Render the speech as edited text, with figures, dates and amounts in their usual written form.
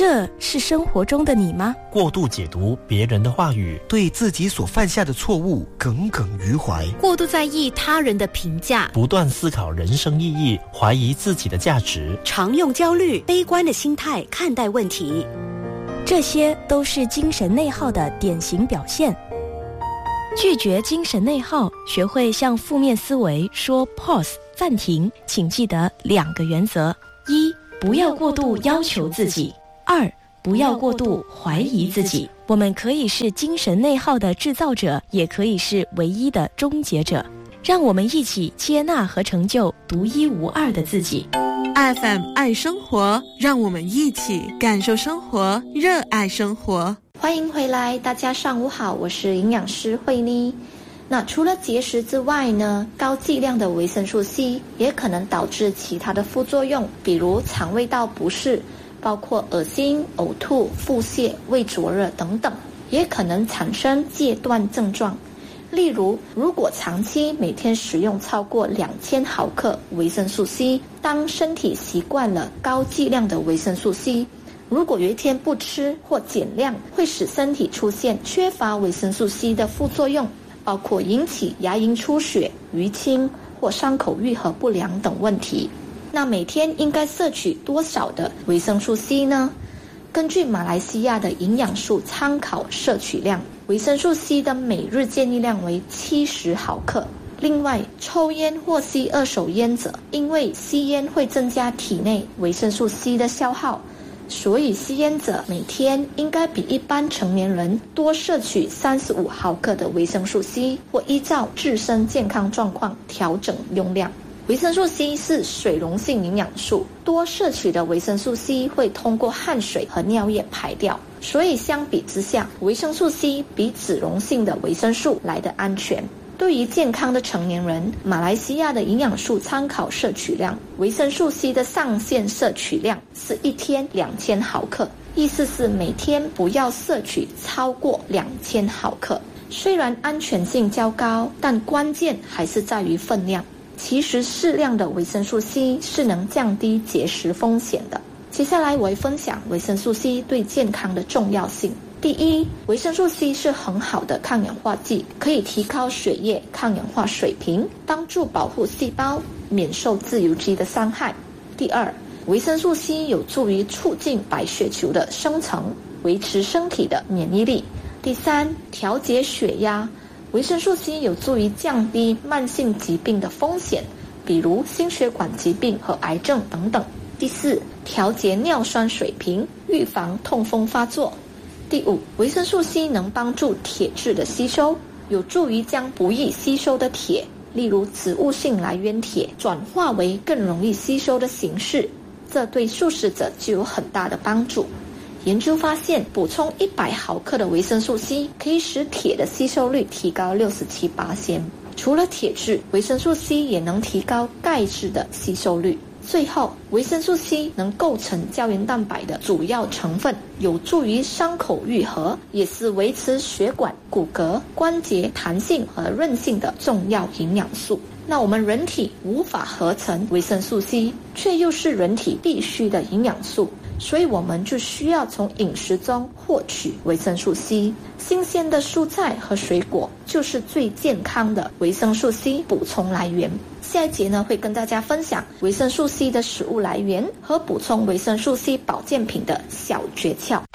这是生活中的你吗？ 过度解读别人的话语， 对自己所犯下的错误耿耿于怀， 过度在意他人的评价， 不断思考人生意义，怀疑自己的价值， 常用焦虑、悲观的心态看待问题， 这些都是精神内耗的典型表现。拒绝精神内耗，学会向负面思维说 pause 暂停，请记得2个原则：一、不要过度要求自己；2、不要过度怀疑自己。我们可以是精神内耗的制造者，也可以是唯一的终结者。让我们一起接纳和成就独一无二的自己。 FM 爱生活，让我们一起感受生活，热爱生活。 欢迎回来，大家上午好，我是营养师慧妮。那除了节食之外呢，高剂量的维生素 C 也可能导致其他的副作用，比如肠胃道不适，包括恶心、呕吐、腹泻、胃灼热等等，也可能产生戒断症状。例如，如果长期每天食用超过2000毫克维生素 C， 当身体习惯了高剂量的维生素 C， 如果有一天不吃或减量，会使身体出现缺乏维生素 C 的副作用，包括引起牙龈出血、淤青或伤口愈合不良等问题。那每天应该摄取多少的维生素 C 呢？根据马来西亚的营养素参考摄取量，维生素 C 的每日建议量为70毫克。另外，抽烟或吸二手烟者，因为吸烟会增加体内维生素 C 的消耗，所以吸烟者每天应该比一般成年人多摄取35毫克的维生素 C， 或依照自身健康状况调整用量。维生素 C 是水溶性营养素，多摄取的维生素 C 会通过汗水和尿液排掉，所以相比之下，维生素 C 比脂溶性的维生素来得安全。对于健康的成年人，马来西亚的营养素参考摄取量，维生素 C 的上限摄取量是1天2000毫克，意思是每天不要摄取超过2000毫克。虽然安全性较高，但关键还是在于分量。其实适量的维生素 C 是能降低节食风险的。接下来我会分享维生素 C 对健康的重要性。第一，维生素 C 是很好的抗氧化剂，可以提高血液抗氧化水平，帮助保护细胞免受自由基的伤害。第二，维生素 C 有助于促进白血球的生成，维持身体的免疫力。第三，调节血压。维生素 C 有助于降低慢性疾病的风险，比如心血管疾病和癌症等等。第四，调节尿酸水平，预防痛风发作。第五，维生素 C 能帮助铁质的吸收，有助于将不易吸收的铁，例如植物性来源铁，转化为更容易吸收的形式，这对素食者就有很大的帮助。研究发现，补充100毫克的维生素 C 可以使铁的吸收率提高67%。除了铁质，维生素 C 也能提高钙质的吸收率。最后，维生素 C 能构成胶原蛋白的主要成分，有助于伤口愈合，也是维持血管、骨骼、关节弹性和韧性的重要营养素。那我们人体无法合成维生素 C， 却又是人体必需的营养素，所以我们就需要从饮食中获取维生素 C。 新鲜的蔬菜和水果就是最健康的维生素 C 补充来源。下一节呢，会跟大家分享维生素 C 的食物来源和补充维生素 C 保健品的小诀窍。